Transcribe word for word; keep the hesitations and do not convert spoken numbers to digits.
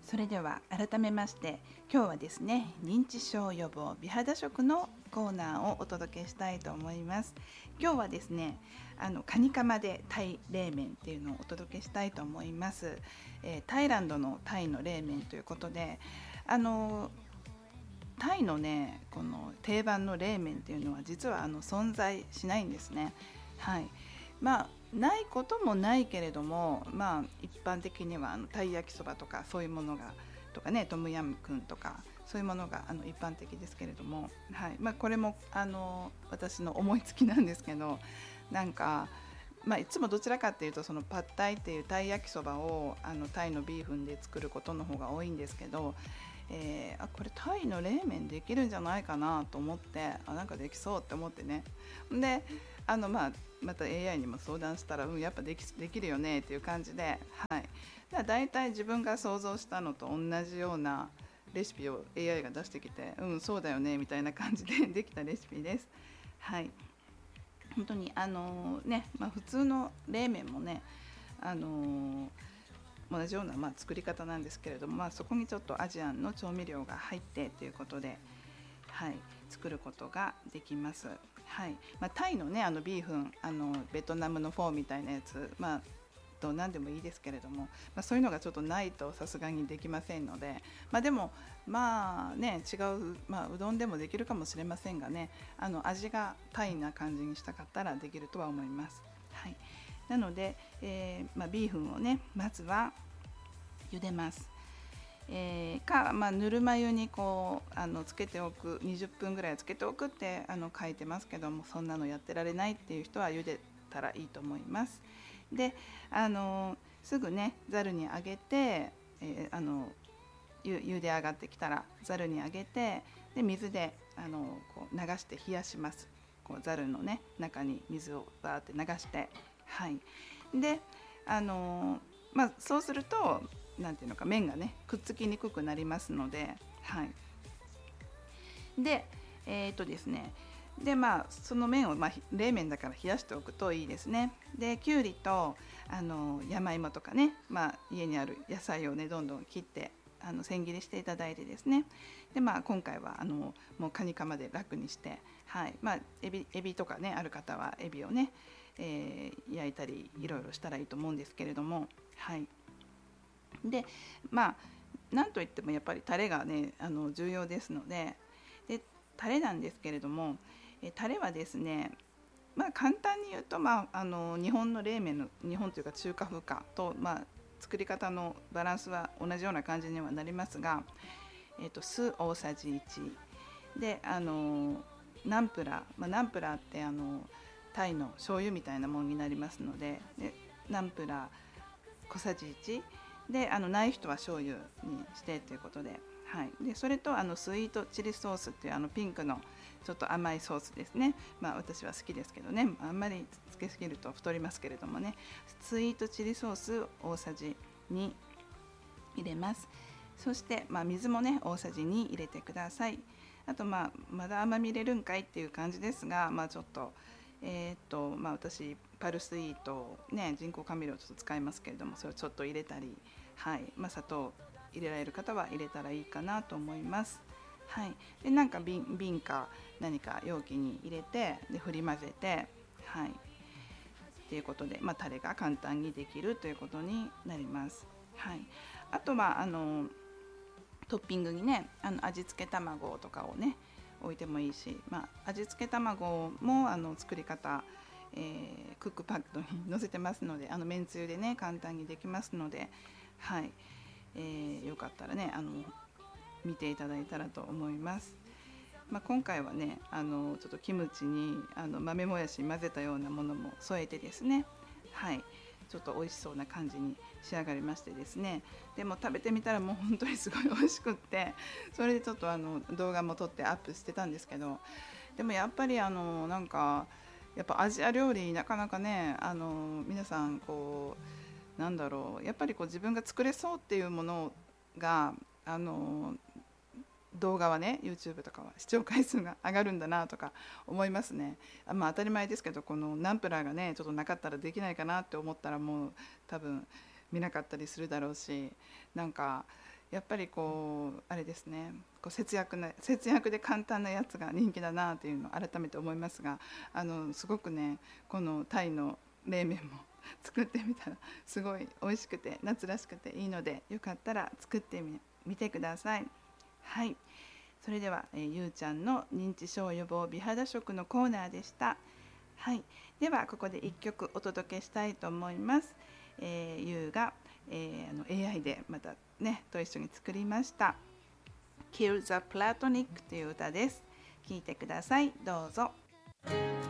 それでは改めまして、今日はですね、認知症予防美肌食のコーナーをお届けしたいと思います。今日はですね、あのカニカマでタイ冷麺っていうのをお届けしたいと思います。えー、タイランドのタイの冷麺ということで、あのタイのね、この定番の冷麺っていうのは実はあの存在しないんですね。はい。まあないこともないけれども、まあ一般的にはあのタイ焼きそばとかそういうものがとかね、トムヤムクンとかそういうものがあの一般的ですけれども、はい。まあこれもあの私の思いつきなんですけど、なんか。まあ、いつもどちらかっていうとそのパッタイっていうタイ焼きそばをあのタイのビーフンで作ることの方が多いんですけど、えー、あこれタイの冷麺できるんじゃないかなと思って、あなんかできそうって思ってね。であの、まあ、また エーアイ にも相談したら、うん、やっぱでき、できるよねっていう感じで、はい、だだいたい自分が想像したのと同じようなレシピを エーアイ が出してきて、うんそうだよねみたいな感じでできたレシピです。はい、本当にあのーね、まあ、普通の冷麺もね、あのー同じような、まあ、作り方なんですけれども、まあ、そこにちょっとアジアンの調味料が入ってということで、はい、作ることができます。はい、まあ、タイのね、あのビーフン、あのベトナムのフォーみたいなやつ、まあと何でもいいですけれども、まあ、そういうのがちょっとないとさすがにできませんので、まあ、でもまあね違う、まあ、うどんでもできるかもしれませんがね、あの味がタイな感じにしたかったらできるとは思います。はい、なので、えーまあ、ビーフンをねまずは茹でます。えー、か、まあ、ぬるま湯にこうあのつけておく、にじゅっぷんぐらいつけておくってあの書いてますけども、そんなのやってられないっていう人は茹でたらいいと思います。であのすぐねざるにあげて、えー、あのゆ茹で上がってきたらざるにあげて、で水であのこう流して冷やします。こうざるのね中に水をバーって流して、はい。であのまあそうするとなんていうのか麺がねくっつきにくくなりますので、はい。でえー、っとですねでまあその麺を、まあ、冷麺だから冷やしておくといいですね。できゅうりとあの山芋とかね、まあ、家にある野菜をねどんどん切ってあの千切りしていただいてですね。でまあ今回はあのもうカニカマで楽にして、はい。まあエビエビとかねある方はエビをね、えー焼いたりいろいろしたらいいと思うんですけれども、はい。でまあなんといってもやっぱりタレがねあの重要ですので、でタレなんですけれども、えタレはですね、まあ簡単に言うと、まあ、あの日本の冷麺の日本というか中華風かと、まあ、作り方のバランスは同じような感じにはなりますが、えー、と酢大さじいちで、あのナンプラー、まあ、ナンプラーってあのタイの醤油みたいなものになりますので、でナンプラー小さじいちで、あのない人は醤油にしてということで、はい、でそれとあのスイートチリソースっていうあのピンクのちょっと甘いソースですね。まあ私は好きですけどね、あんまりつけすぎると太りますけれどもね、スイートチリソース大さじに入れます。そして、まあ、水もね大さじに入れてください。あと、まあ、まだ甘み入れるんかいっていう感じですが、まあ、ちょっと,、えーっとまあ、私パルスイート、ね、人工甘味料をちょっと使いますけれども、それをちょっと入れたり、はい。まあ、砂糖入れられる方は入れたらいいかなと思います。はい、でなんか 瓶, 瓶か何か容器に入れて、で振り混ぜて、はい、ということで、まあ、タレが簡単にできるということになります。はい、あとはあのトッピングにね、あの味付け卵とかをね置いてもいいし、まあ、味付け卵もあの作り方、えークックパッドに載せてますので、あのめんつゆでね簡単にできますので、はい。えーよかったらねあの見ていただいたらと思います。まあ、今回はねあのちょっとキムチにあの豆もやし混ぜたようなものも添えてですね、はい、ちょっと美味しそうな感じに仕上がりましてですね。でも食べてみたらもう本当にすごい美味しくって、それでちょっとあの動画も撮ってアップしてたんですけど、でもやっぱりあのなんかやっぱアジア料理なかなかね、あの皆さんこうなんだろう、やっぱりこう自分が作れそうっていうものがあの動画はね YouTube とかは視聴回数が上がるんだなとか思いますね。あ、まあ、当たり前ですけど、このナンプラーがねちょっとなかったらできないかなって思ったら、もう多分見なかったりするだろうし、なんかやっぱりこうあれですね、こう節約な節約で簡単なやつが人気だなというのを改めて思いますが、あのすごくねこのタイの冷麺も作ってみたらすごい美味しくて夏らしくていいので、よかったら作ってみみてください。はい、それでは、えー、ゆうちゃんの認知症予防美肌食のコーナーでした。はい、ではここでいっきょくお届けしたいと思います。えー、ゆうが、えー、あの エーアイ でまたねと一緒に作りました「Kill the Platonic」という歌です。聴いてください。どうぞ。